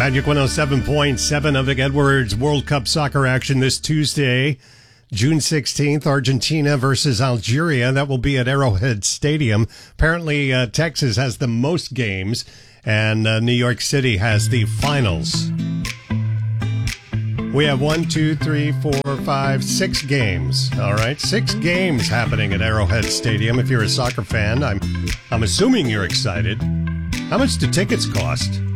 Magic 107.7 of Vic Edwards World Cup soccer action this Tuesday, June 16th, Argentina versus Algeria. That will be at Arrowhead Stadium. Apparently, Texas has the most games, and New York City has the finals. We have 6 games. All right, 6 games happening at Arrowhead Stadium. If you're a soccer fan, I'm assuming you're excited. How much do tickets cost?